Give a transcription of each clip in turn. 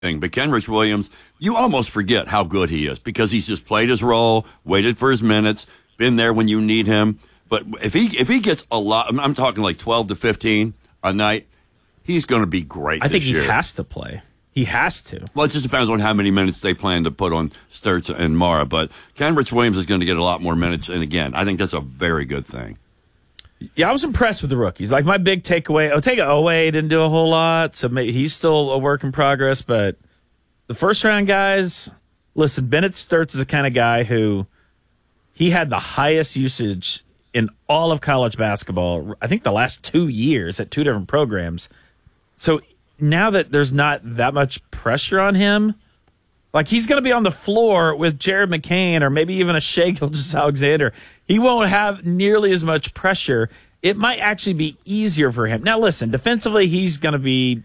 thing. But Kenrich Williams, you almost forget how good he is because he's just played his role, waited for his minutes, been there when you need him. But if he gets a lot, I'm talking like 12 to 15 a night, he's going to be great. I think he has to play. He has to. Well, it just depends on how many minutes they plan to put on Sturts and Mara. But Kenrich Williams is going to get a lot more minutes. And again, I think that's a very good thing. Yeah, I was impressed with the rookies. Like, my big takeaway, Otega Owe didn't do a whole lot, so he's still a work in progress. But the first-round guys, listen, Bennett Sturts is the kind of guy who he had the highest usage in all of college basketball, I think the last 2 years at 2 different programs. So now that there's not that much pressure on him, like, he's going to be on the floor with Jared McCain or maybe even a Shai Gilgeous-Alexander. He won't have nearly as much pressure. It might actually be easier for him. Now, listen, defensively, he'll be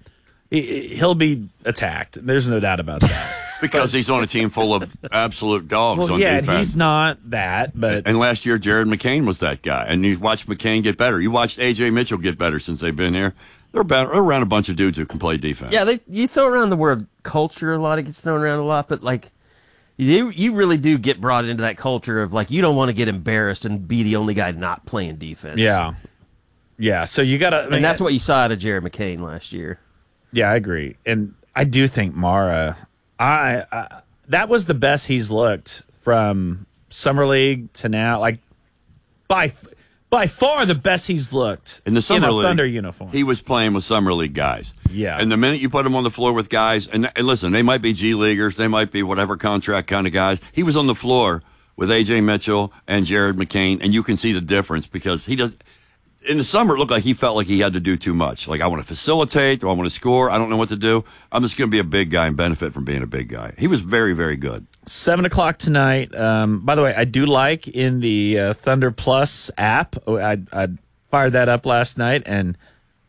attacked. There's no doubt about that. Because he's on a team full of absolute dogs on defense. And he's not that. But and last year, Jared McCain was that guy. And you watched McCain get better. You watched A.J. Mitchell get better since they've been here. They're around a bunch of dudes who can play defense. Yeah, you throw around the word culture a lot. It gets thrown around a lot. But, like, you really do get brought into that culture of, like, you don't want to get embarrassed and be the only guy not playing defense. Yeah. Yeah, so you got to... And that's what you saw out of Jared McCain last year. Yeah, I agree. And I do think Mara... that was the best he's looked from Summer League to now. Like, by far the best he's looked in the Summer League Thunder uniform. He was playing with Summer League guys. Yeah. And the minute you put him on the floor with guys, and listen, they might be G Leaguers, they might be whatever contract kind of guys. He was on the floor with A.J. Mitchell and Jared McCain, and you can see the difference because he does. In the summer, it looked like he felt like he had to do too much. Like, I want to facilitate, or I want to score. I don't know what to do. I'm just going to be a big guy and benefit from being a big guy. He was very, very good. 7 o'clock tonight. By the way, I do like in the Thunder Plus app. I fired that up last night, and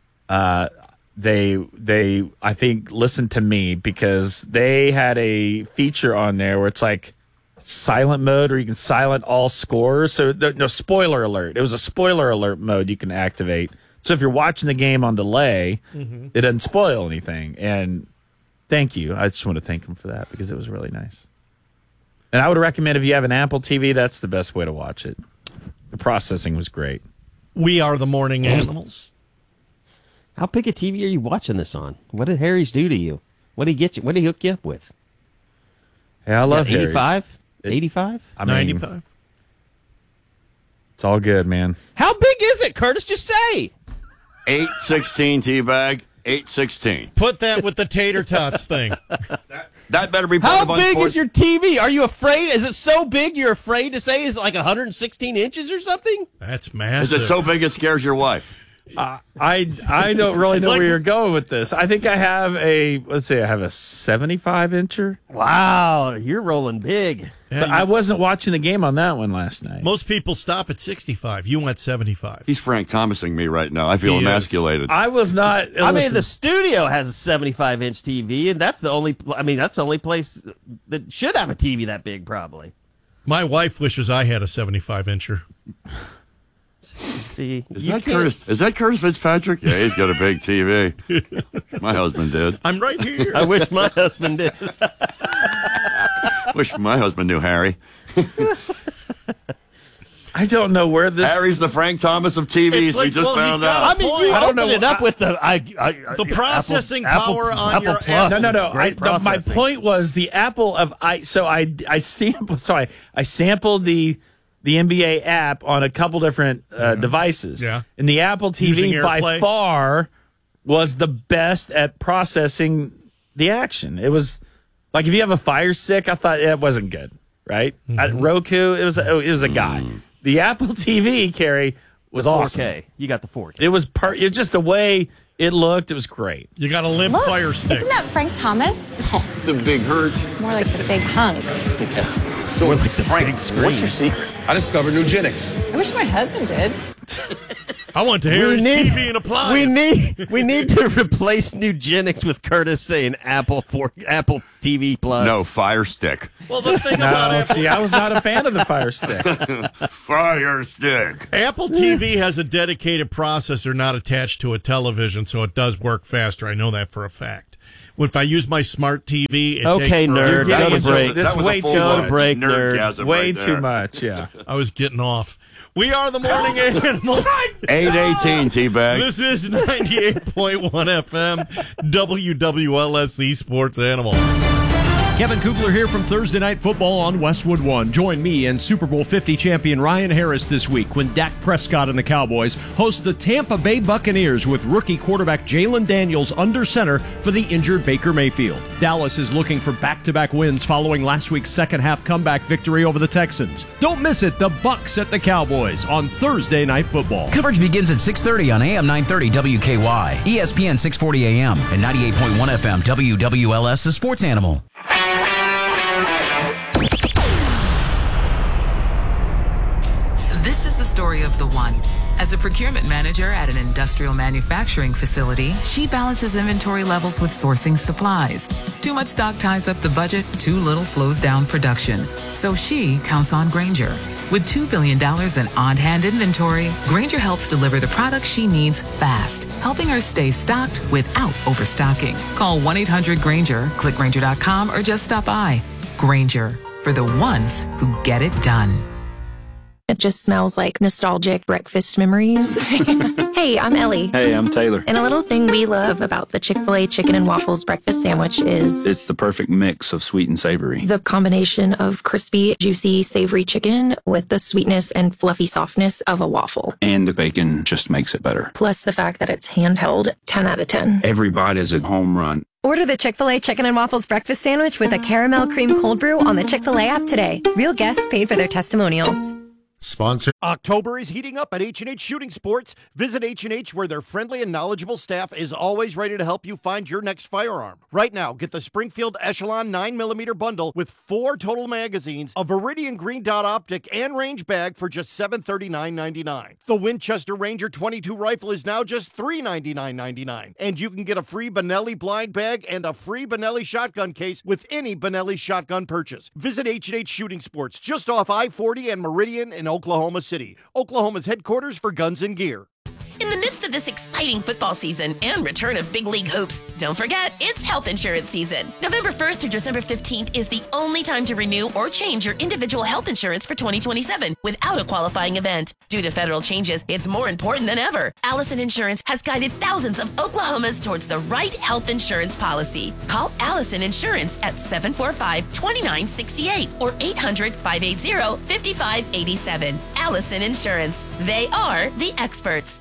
they I think listened to me because they had a feature on there where it's like silent mode, or you can silent all scores. So no spoiler alert. It was a spoiler alert mode you can activate. So if you're watching the game on delay, it doesn't spoil anything. And thank you. I just want to thank him for that because it was really nice. And I would recommend if you have an Apple TV, that's the best way to watch it. The processing was great. We are the morning animals. How big a TV are you watching this on? What did Harry's do to you? What did he get you? What did he hook you up with? Yeah, I love 85? 85? 95? It's all good, man. How big is it, Curtis? Just say. 816 T-Bag, 816. Put that with the tater tots thing. That better be part of How big is your TV? Are you afraid? Is it so big you're afraid to say? Is it like 116 inches or something? That's massive. Is it so big it scares your wife? I don't really know where you're going with this. I think I have a 75-incher. Wow, you're rolling big. Yeah, But I wasn't watching the game on that one last night. most people stop at 65. You went 75. He's Frank Thomasing me right now. I feel He is. emasculated. I was not. I mean, listen, the studio has a 75-inch TV, and that's the only place that should have a TV that big, probably. My wife wishes I had a 75-incher. See, Is that Curtis Fitzpatrick? Yeah, he's got a big TV. My husband did. I'm right here. I wish my husband did. Wish my husband knew Harry. I don't know where this. Harry's the Frank Thomas of TVs. It's like, we just well, he's found got out. I mean, you I don't opened know. it up with the The processing power on your Plus. app. No. Great My processing. point was the Apple of I sampled. Sorry, I sampled the NBA app on a couple different devices. Yeah. And the Apple Using TV by AirPlay? far was the best at processing the action. It was like if you have a Fire Stick, I thought it wasn't good. Right? At Roku, it was a guy. The Apple TV, Carrie, was awesome. 4K. You got the 4K. It was it was just the way it looked. It was great. You got a limp Look, fire stick. Isn't that Frank Thomas? The big hurt. More like the big hunk. So, like the Frank, big screen. what's your secret? I discovered Nugenics. I wish my husband did. I want to hear his TV and appliance. We need to replace Nugenics with Curtis saying Apple TV Plus. No, Fire Stick. Well, the thing about No, Apple, see, I was not a fan of the Fire Stick. Fire Stick. Apple TV has a dedicated processor not attached to a television, so it does work faster. I know that for a fact. If I use my smart TV, it Okay, takes forever. nerd. Go to break. This That was way a too full-fledged much. Break, nerd. nerdgasm Way right too there. much, yeah. I was getting off. We are the Morning Animals. 8:18, T-Bag. This is 98.1 FM, WWLS, the Sports Animal. Kevin Kugler here from Thursday Night Football on Westwood One. Join me and Super Bowl 50 champion Ryan Harris this week when Dak Prescott and the Cowboys host the Tampa Bay Buccaneers with rookie quarterback Jalen Daniels under center for the injured Baker Mayfield. Dallas is looking for back-to-back wins following last week's second-half comeback victory over the Texans. Don't miss it, the Bucs at the Cowboys on Thursday Night Football. Coverage begins at 6:30 on AM 930 WKY, ESPN 640 AM, and 98.1 FM WWLS, the Sports Animal. This is the story of the one. As a procurement manager at an industrial manufacturing facility, she balances inventory levels with sourcing supplies. Too much stock ties up the budget, too little slows down production. So she counts on Grainger. With $2 billion in on-hand inventory, Grainger helps deliver the products she needs fast, helping her stay stocked without overstocking. Call 1-800-GRAINGER, click Grainger.com, or just stop by. Grainger, for the ones who get it done. It just smells like nostalgic breakfast memories. Hey, I'm Ellie. Hey, I'm Taylor. And a little thing we love about the Chick-fil-A chicken and waffles breakfast sandwich is It's the perfect mix of sweet and savory. the combination of crispy, juicy, savory chicken with the sweetness and fluffy softness of a waffle. And the bacon just makes it better. Plus the fact that it's handheld, 10 out of 10. Every bite is a home run. Order the Chick-fil-A Chicken and Waffles breakfast sandwich with a caramel cream cold brew on the Chick-fil-A app today. Real guests paid for their testimonials. Sponsor. October is heating up at H&H Shooting Sports. Visit H&H where their friendly and knowledgeable staff is always ready to help you find your next firearm. Right now, get the Springfield Echelon 9mm bundle with 4 total magazines, a Viridian green dot optic, and range bag for just $739.99. The Winchester Ranger 22 rifle is now just $399.99. And you can get a free Benelli blind bag and a free Benelli shotgun case with any Benelli shotgun purchase. Visit H&H Shooting Sports just off I-40 and Meridian in Oklahoma City, Oklahoma's headquarters for guns and gear. In the midst of this exciting football season and return of big league hopes, don't forget, it's health insurance season. November 1st through December 15th is the only time to renew or change your individual health insurance for 2027 without a qualifying event. Due to federal changes, it's more important than ever. Allison Insurance has guided thousands of Oklahomans towards the right health insurance policy. Call Allison Insurance at 745-2968 or 800-580-5587. Allison Insurance. They are the experts.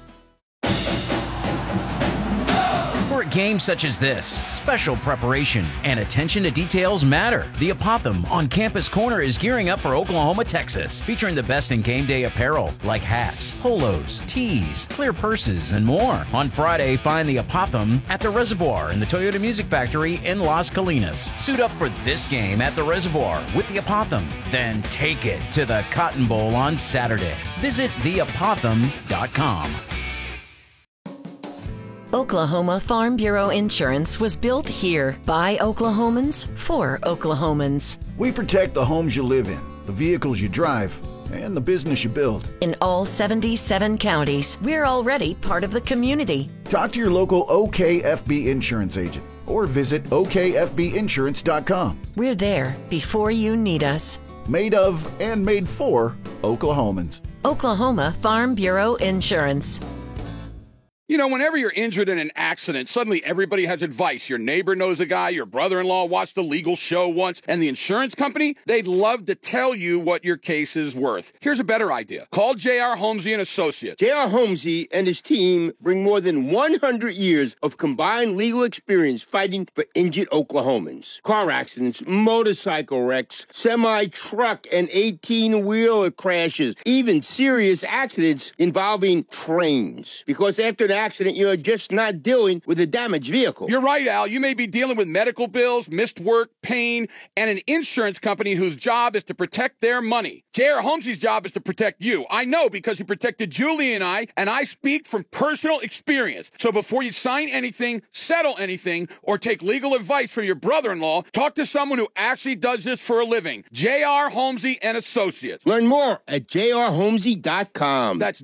For games such as this, special preparation and attention to details matter. The Apothem on Campus Corner is gearing up for Oklahoma, Texas, featuring the best in game day apparel like hats, polos, tees, clear purses, and more. On Friday, find the Apothem at the Reservoir in the Toyota Music Factory in Las Colinas. Suit up for this game at the Reservoir with the Apothem, then take it to the Cotton Bowl on Saturday. Visit theapothem.com. Oklahoma Farm Bureau Insurance was built here by Oklahomans for Oklahomans. We protect the homes you live in, the vehicles you drive, and the business you build. In all 77 counties, we're already part of the community. Talk to your local OKFB insurance agent or visit okfbinsurance.com. We're there before you need us. Made of and made for Oklahomans. Oklahoma Farm Bureau Insurance. You know, whenever you're injured in an accident, suddenly everybody has advice. Your neighbor knows a guy, your brother-in-law watched a legal show once, and the insurance company, they'd love to tell you what your case is worth. Here's a better idea. Call J.R. Holmesy and Associates. J.R. Holmesy and his team bring more than 100 years of combined legal experience fighting for injured Oklahomans. Car accidents, motorcycle wrecks, semi-truck and 18-wheeler crashes, even serious accidents involving trains. Because after an accident, you're just not dealing with a damaged vehicle. You're right, Al. You may be dealing with medical bills, missed work, pain, and an insurance company whose job is to protect their money. J.R. Holmesy's job is to protect you. I know because he protected Julie and I speak from personal experience. So before you sign anything, settle anything, or take legal advice from your brother-in-law, talk to someone who actually does this for a living. J.R. Holmesy and Associates. Learn more at jrholmesy.com. That's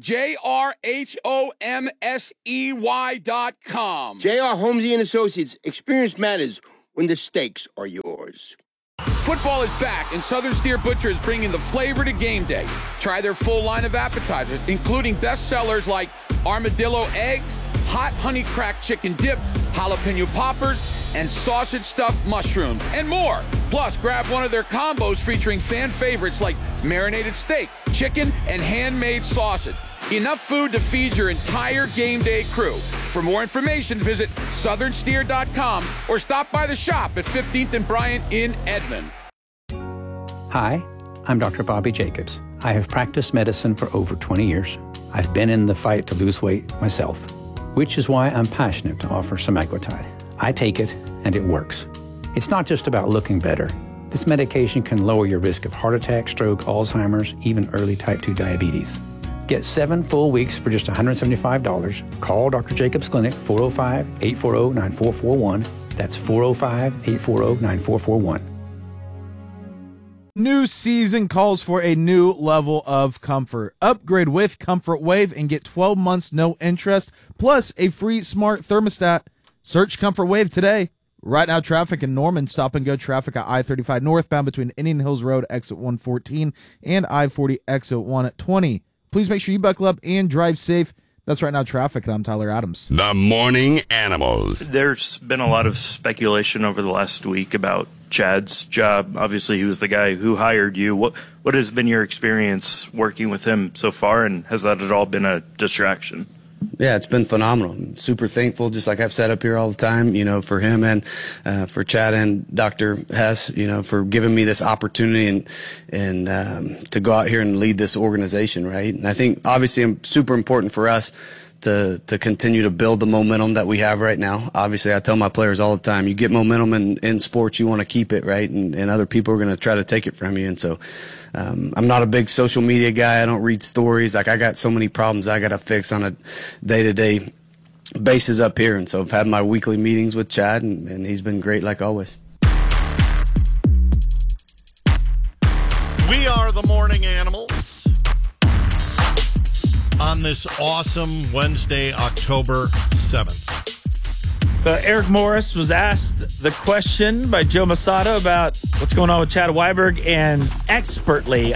JRHOMSEY.com. J.R. Holmesy and Associates. Experience matters when the stakes are yours. Football is back, and Southern Steer Butcher is bringing the flavor to game day. Try their full line of appetizers, including best sellers like armadillo eggs, hot honey cracked chicken dip, jalapeno poppers, and sausage stuffed mushrooms, and more. Plus, grab one of their combos featuring fan favorites like marinated steak, chicken, and handmade sausage. Enough food to feed your entire game day crew. For more information, visit southernsteer.com or stop by the shop at 15th and Bryant in Edmond. Hi, I'm Dr. Bobby Jacobs. I have practiced medicine for over 20 years. I've been in the fight to lose weight myself, which is why I'm passionate to offer semaglutide. I take it, and it works. It's not just about looking better. This medication can lower your risk of heart attack, stroke, Alzheimer's, even early type 2 diabetes. Get 7 full weeks for just $175. Call Dr. Jacobs Clinic, 405-840-9441. That's 405-840-9441. New season calls for a new level of comfort. Upgrade with Comfort Wave and get 12 months no interest, plus a free smart thermostat. Search Comfort Wave today. Right now, traffic in Norman, stop and go traffic at I-35 northbound between Indian Hills Road, exit 114, and I-40, exit 120. Please make sure you buckle up and drive safe. That's Right Now Traffic, and I'm Tyler Adams. The Morning Animals. There's been a lot of speculation over the last week about Chad's job. Obviously, he was the guy who hired you. What has been your experience working with him so far, and has that at all been a distraction? Yeah, it's been phenomenal. I'm super thankful, just like I've said up here all the time, for him and for Chad and Dr. Hess, for giving me this opportunity and to go out here and lead this organization, right? And I think obviously it's super important for us to continue to build the momentum that we have right now. Obviously, I tell my players all the time, you get momentum in sports, you want to keep it, right? And other people are going to try to take it from you. And so I'm not a big social media guy. I don't read stories. Like, I got so many problems I got to fix on a day-to-day basis up here. And so I've had my weekly meetings with Chad, and he's been great like always. We are the Morning Animals. On this awesome Wednesday, October 7th. Eric Morris was asked the question by Joe Masato about what's going on with Chad Weiberg, and expertly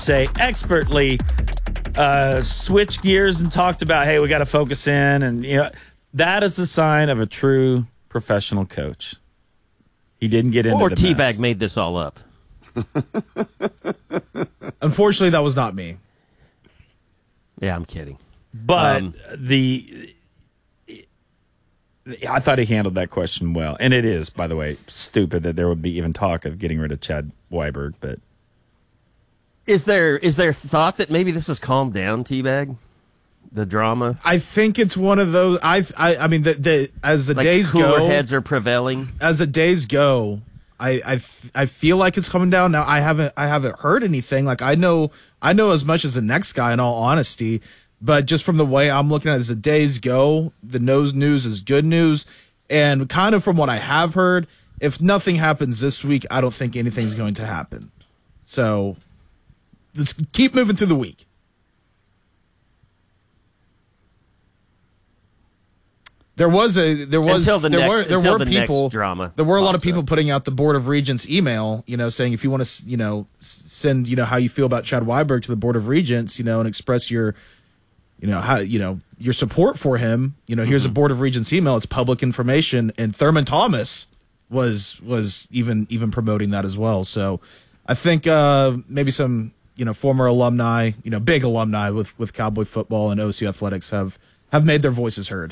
switched gears and talked about, hey, we got to focus in. And that is a sign of a true professional coach. He didn't get into or the Teabag mess. made this all up. Unfortunately, that was not me. Yeah, I'm kidding. But I thought he handled that question well. And it is, by the way, stupid that there would be even talk of getting rid of Chad Weiberg. But is there thought that maybe this has calmed down, Teabag? The drama? I think it's one of those. I mean, as the days go, cooler heads are prevailing. As the days go, I feel like it's coming down. Now I haven't heard anything. Like, I know as much as the next guy, in all honesty, but just from the way I'm looking at it, as the days go, the news is good news. And kind of from what I have heard, if nothing happens this week, I don't think anything's going to happen. So let's keep moving through the week. There were people. Drama. There were a lot of people putting out the Board of Regents email, saying if you want to, send, how you feel about Chad Weiberg to the Board of Regents, and express your, your support for him. Here's a Board of Regents email. It's public information, and Thurman Thomas was even promoting that as well. So I think maybe some former alumni, big alumni with Cowboy football and OSU athletics have made their voices heard.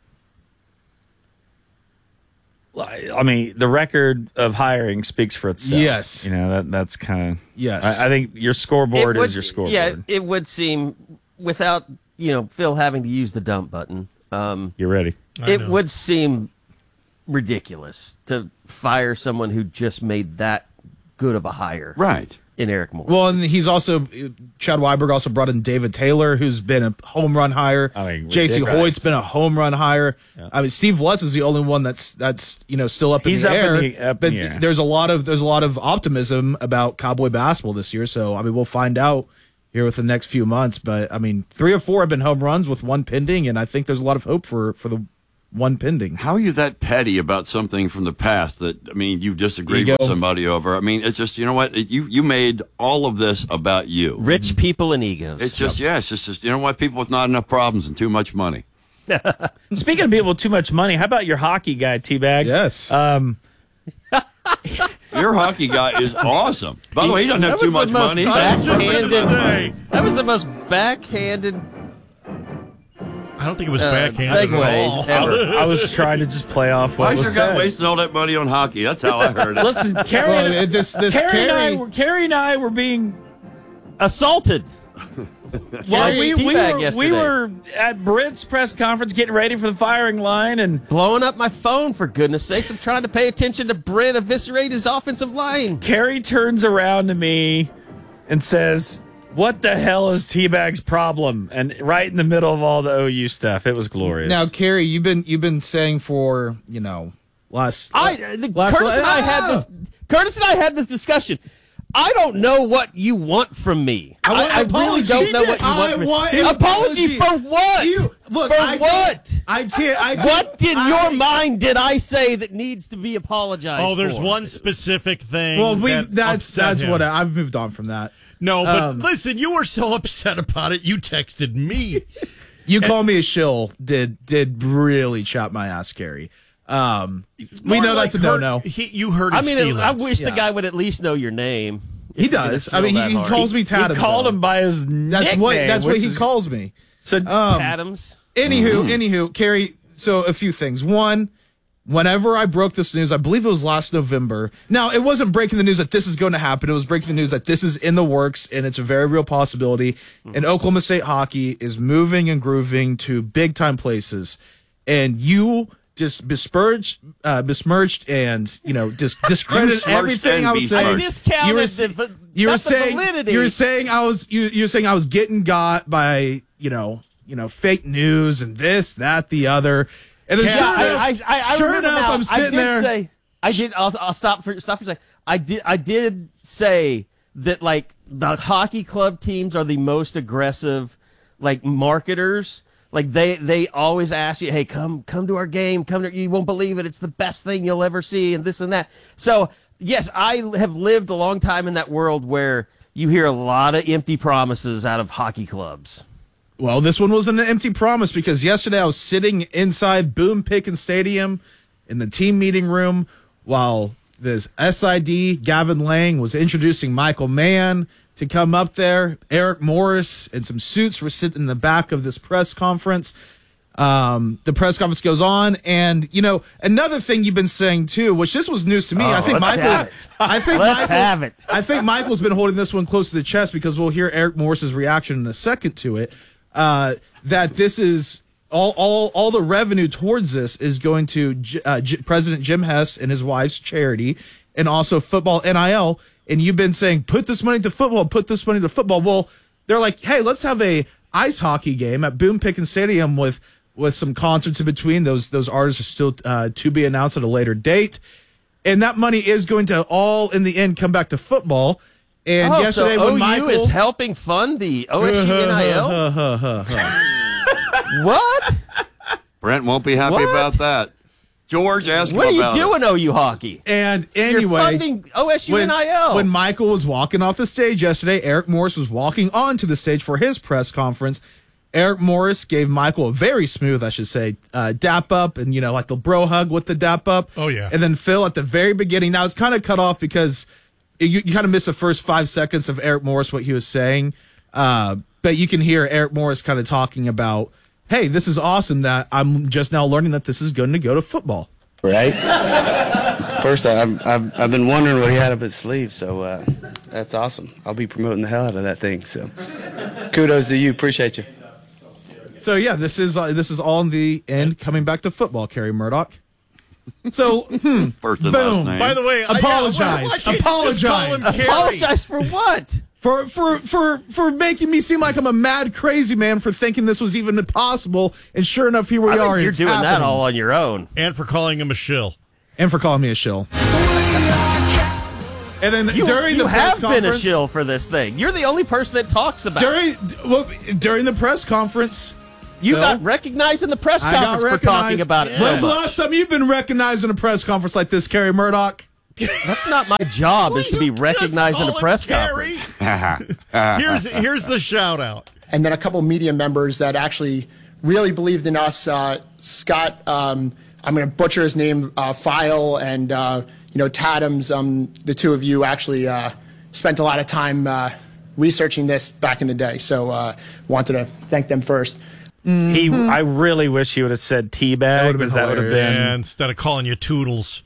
I mean, the record of hiring speaks for itself. Yes. That's kind of... Yes. I think your scoreboard is your scoreboard. Yeah, it would seem, without, Phil having to use the dump button. You're ready. It would seem ridiculous to fire someone who just made that good of a hire. Right. In Eric Morris. Well, and he's also, Chad Weiberg also brought in David Taylor, who's been a home run hire. J.C. Hoyt's been a home run hire. Yeah. I mean, Steve Lutz is the only one that's still up in the air. But there's a lot of optimism about Cowboy basketball this year. So I mean, we'll find out here with the next few months. But I mean, 3 or 4 have been home runs with 1 pending, and I think there's a lot of hope for the 1 pending. How are you that petty about something from the past that, I mean, you disagreed with somebody over? I mean, it's just, you know what? You made all of this about you. Rich people and egos. It's just, it's just, you know what? People with not enough problems and too much money. Speaking of people with too much money, how about your hockey guy, T-Bag? Yes. Your hockey guy is awesome. By the way, he doesn't have too much money. That was the most backhanded... I don't think it was backhanded at all. I was trying to just play off what was said. Why's your guy wasting all that money on hockey? That's how I heard it. Listen, Carrie and I were being assaulted. Well, we were at Britt's press conference getting ready for the firing line and blowing up my phone, for goodness sakes. I'm trying to pay attention to Britt eviscerate his offensive line. Carrie turns around to me and says, "What the hell is T-Bag's problem?" And right in the middle of all the OU stuff, it was glorious. Now, Carrie, you've been saying for Curtis and I had this discussion. I don't know what you want from me. I really don't know what you want from me. Apology for what? What? I can't. What in your mind did I say that needs to be apologized for? Oh, there's one specific thing. Well, that's what I've moved on from that. No, but listen, you were so upset about it, you texted me. You call me a shill did really chop my ass, Carrie. We know that's a no-no. You hurt his feelings. I wish the guy would at least know your name. He does. I mean, he calls me Tadams. He called him by his nickname. That's what he calls me. So Tadams. Anywho, Carrie, so a few things. One, whenever I broke this news, I believe it was last November. Now, it wasn't breaking the news that this is going to happen. It was breaking the news that this is in the works, and it's a very real possibility. And Oklahoma State hockey is moving and grooving to big-time places. And you just besmirched and just discredited everything I was saying. I discounted you were saying I was getting got by fake news and this, that, the other. And then sure enough, I'm sitting there. I'll stop for a second. I did say that like the hockey club teams are the most aggressive like marketers. Like they always ask you, "Hey, come to our game. You won't believe it. It's the best thing you'll ever see," and this and that. So yes, I have lived a long time in that world where you hear a lot of empty promises out of hockey clubs. Well, this one wasn't an empty promise because yesterday I was sitting inside Boone Pickens Stadium in the team meeting room while this SID Gavin Lang was introducing Michael Mann to come up there. Eric Morris and some suits were sitting in the back of this press conference. The press conference goes on, and another thing you've been saying too, which this was news to me. I think Michael's been holding this one close to the chest because we'll hear Eric Morris's reaction in a second to it. That this is all the revenue towards this is going to President Jim Hess and his wife's charity, and also football NIL. And you've been saying, put this money to football, put this money to football. Well, they're like, hey, let's have a ice hockey game at Boone Pickens Stadium with some concerts in between. Those artists are still to be announced at a later date. And that money is going to all, in the end, come back to football. And yesterday when Michael is helping fund the OSU NIL? What? Brent won't be happy about that. George, ask him about it. What are you doing, OU hockey? And anyway, you're funding OSU NIL. When Michael was walking off the stage yesterday, Eric Morris was walking onto the stage for his press conference. Eric Morris gave Michael a very smooth, I should say, dap up, and like the bro hug with the dap up. Oh yeah. And then Phil at the very beginning. Now it's kind of cut off because you kind of missed the first 5 seconds of Eric Morris, what he was saying. But you can hear Eric Morris kind of talking about, hey, this is awesome that I'm just now learning that this is going to go to football. Right? First, I've been wondering what he had up his sleeve, so that's awesome. I'll be promoting the hell out of that thing. So, kudos to you. Appreciate you. So yeah, this is all in the end coming back to football, Kerry Murdoch. So, First and last boom. name. By the way, Apologize. Apologize. Apologize for what? For making me seem like I'm a mad crazy man for thinking this was even possible, and sure enough, here we I think are. you're It's doing that happening. all on your own. And for calling him a shill. And for calling me a shill. And then during the press have conference, been a shill for this thing. You're the only person that talks about it. during the press conference, You Phil, got recognized in the press I got conference for talking recognized. about it. When's so the much. last time you've been recognized in a press conference like this, Kerry Murdoch? That's not my job, is to be recognized in a press conference. Here's the shout out. And then a couple media members that actually really believed in us. Scott, I'm going to butcher his name, File, and Tadams. The two of you actually spent a lot of time researching this back in the day. So wanted to thank them first. I really wish he would have said teabag, because that would have been. Yeah, instead of calling you Toodles.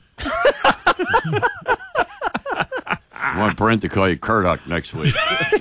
I want Brent to call you Kurdock next week.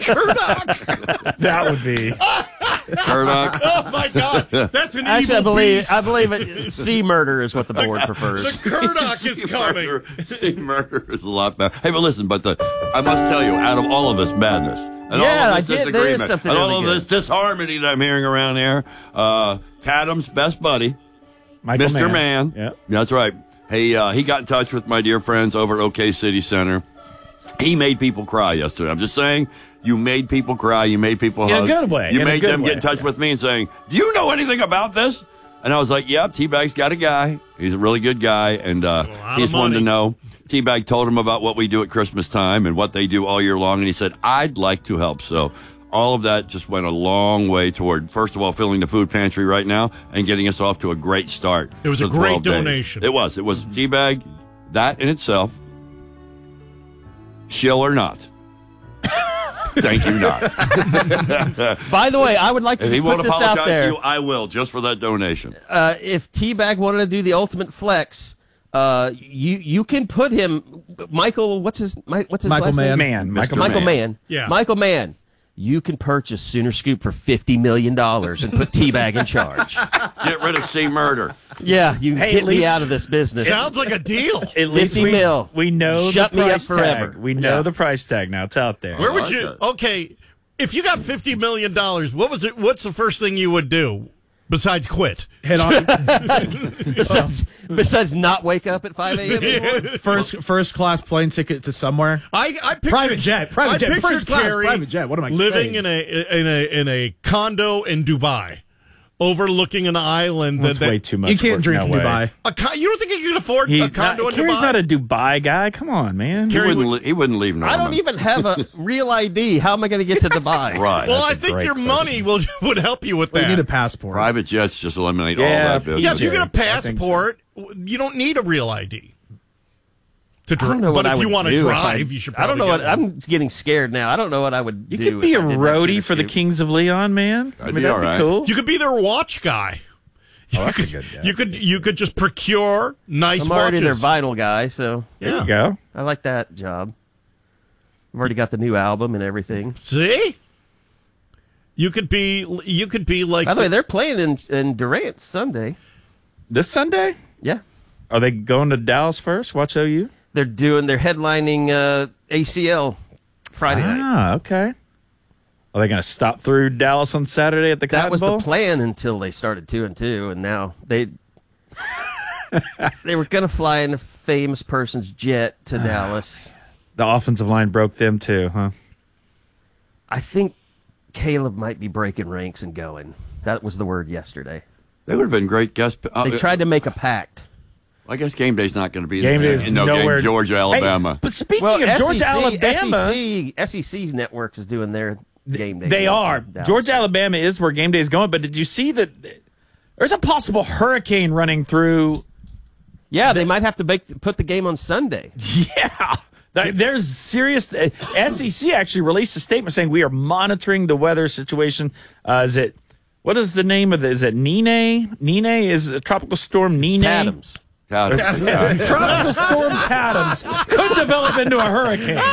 That would be. Kurdock. Oh my God, that's an Actually, evil beast. I believe it. Sea murder is what the board prefers. The Kurdock is coming. Murder is a lot better. Hey, but listen, I must tell you, out of all of this madness, and Yeah, all I of this did. There is disagreement, something and all really of this disharmony that I'm hearing around here, Tadam's best buddy, Michael Mr. Man. Yep. That's right. Hey, he got in touch with my dear friends over at OK City Center. He made people cry yesterday. I'm just saying, you made people cry. You made people hug. In a good way. You In a made good them way. get in touch with me and saying, do you know anything about this? And I was like, yep, T-Bag's got a guy. He's a really good guy, and he just wanted to know. T-Bag told him about what we do at Christmas time and what they do all year long, and he said, I'd like to help. So all of that just went a long way toward, first of all, filling the food pantry right now and getting us off to a great start. It was a for great 12 days. donation. It was. It was T-Bag, that in itself, shill or not. Thank you, not. By the way, I would like to If he just won't put this apologize out there. to you, I will, just for that donation. If T-Bag wanted to do the ultimate flex, you can put him, Michael. What's his Michael last Mann. name? Mr. Michael Mann. Yeah. Michael Mann. You can purchase Sooner Scoop for $50 million and put T-Bag in charge. Get rid of C Murder. Yeah, you Hey, get at me least- out of this business. Sounds like a deal. At least 50 mil. we know Shut the me up price forever. tag. We know Yeah. the price tag now. It's out there. Where would like you? that. Okay, if you got $50 million, what's the first thing you would do besides quit? Head on besides not wake up at 5 a.m. anymore? first class plane ticket to somewhere. I picture, Private jet, picture first class, Carrie private jet. What am I living saying? in a condo in Dubai, overlooking an island. That's way too much. You can't work. drink No in way. Dubai. You don't think you can afford a condo in Kerry's Dubai? not a Dubai guy. Come on, man. He wouldn't leave Norman. I don't even have a real ID. How am I going to get to Dubai? Right. Well, I That's a think great your question. money would help you with Well, that. you need a passport. Private jets just eliminate all Yeah, that business. Yeah, if you get a I think so. passport, you don't need a real ID to I drive. don't know But what I if you would want to do if drive, you should. I don't know probably what. get one. I'm getting scared now. I don't know what I would You do. could be a if I did that roadie Sooner for the Scoop. Kings of Leon, man. That'd be all right. cool. You could be their watch guy. Oh, that's a good guy. You could just procure nice I'm already watches. their vinyl guy, so There you go. I like that job. I've already got the new album and everything. See, you could be like. By the way, they're playing in Durant Sunday. This Sunday? Yeah, Are they going to Dallas first? Watch OU? they're headlining ACL Friday night. Ah, okay. Are they going to stop through Dallas on Saturday at the Cotton That was Bowl? the plan until they started 2-2, and now they were going to fly in a famous person's jet to Dallas. The offensive line broke them too, huh? I think Caleb might be breaking ranks and going. That was the word yesterday. They would have been great guests. They tried to make a pact. I guess game day's not going to be Game there. day's in no nowhere- game, Georgia, Alabama. Hey, but speaking of Georgia, Alabama, SEC's networks is doing their game day. they are. Dallas. Georgia, Alabama is where game day is going. But did you see that there's a possible hurricane running through? Yeah, they might have to put the game on Sunday. Yeah. There's serious. SEC actually released a statement saying we are monitoring the weather situation. What is the name of it? Is it Nene? Nene is a tropical storm. Nene. Tadams. Tropical storm Tadams could develop into a hurricane.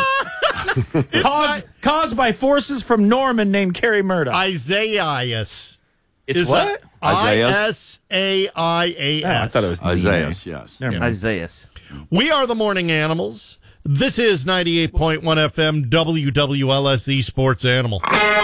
caused by forces from Norman named Kerry Murdoch. Isaiah. It's what? Isaias. Oh, I thought it was Isaias, yes. Never mind. Isaias. We are the Morning Animals. This is 98.1 FM WWLSE Sports Animal.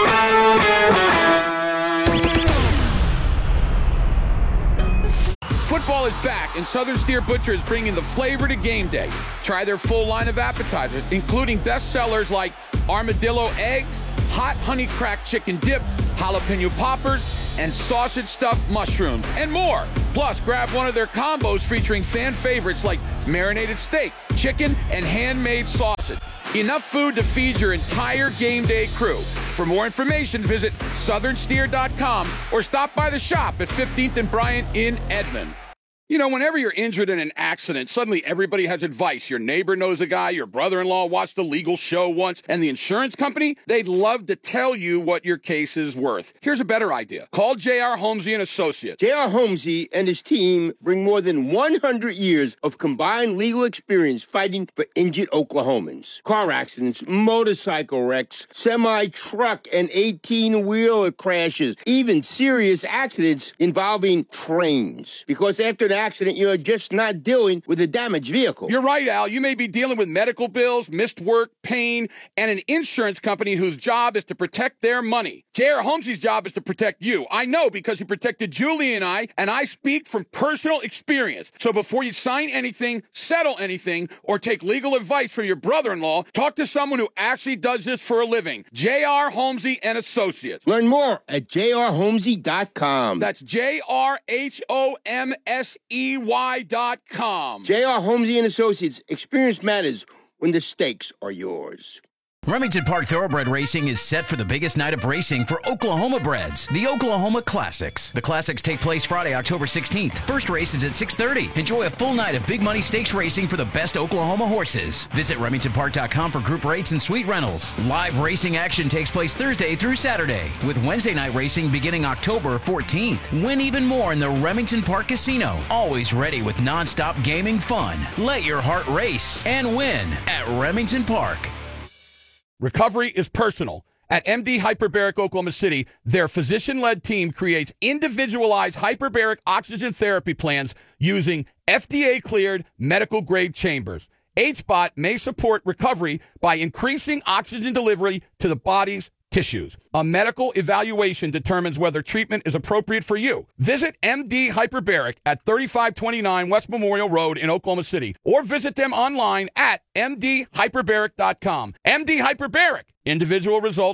Football is back, and Southern Steer Butcher is bringing the flavor to game day. Try their full line of appetizers, including bestsellers like armadillo eggs, hot honey cracked chicken dip, jalapeno poppers, and sausage stuffed mushrooms, and more. Plus, grab one of their combos featuring fan favorites like marinated steak, chicken, and handmade sausage. Enough food to feed your entire game day crew. For more information, visit southernsteer.com or stop by the shop at 15th and Bryant in Edmond. You know, whenever you're injured in an accident, suddenly everybody has advice. Your neighbor knows a guy, your brother-in-law watched a legal show once, and the insurance company, they'd love to tell you what your case is worth. Here's a better idea. Call J.R. Holmesy and Associates. J.R. Holmesy and his team bring more than 100 years of combined legal experience fighting for injured Oklahomans. Car accidents, motorcycle wrecks, semi-truck and 18-wheeler crashes, even serious accidents involving trains. Because after an accident, you're just not dealing with a damaged vehicle. You're right, Al. You may be dealing with medical bills, missed work, pain, and an insurance company whose job is to protect their money. J.R. Holmesy's job is to protect you. I know because he protected Julie and I speak from personal experience. So before you sign anything, settle anything, or take legal advice from your brother-in-law, talk to someone who actually does this for a living. J.R. Holmesy and Associates. Learn more at jrholmesy.com. That's JRHOMSEY.com. J.R. Holmesy and Associates. Experience matters when the stakes are yours. Remington Park Thoroughbred Racing is set for the biggest night of racing for Oklahoma breds, the Oklahoma Classics. The Classics take place Friday, October 16th. First race is at 6:30. Enjoy a full night of big money stakes racing for the best Oklahoma horses. Visit RemingtonPark.com for group rates and suite rentals. Live racing action takes place Thursday through Saturday, with Wednesday night racing beginning October 14th. Win even more in the Remington Park Casino. Always ready with nonstop gaming fun. Let your heart race and win at Remington Park. Recovery is personal. At MD Hyperbaric Oklahoma City, their physician-led team creates individualized hyperbaric oxygen therapy plans using FDA-cleared medical-grade chambers. HBOT may support recovery by increasing oxygen delivery to the body's tissues. A medical evaluation determines whether treatment is appropriate for you. Visit MD Hyperbaric at 3529 West Memorial Road in Oklahoma City, or visit them online at mdhyperbaric.com. MD Hyperbaric. Individual results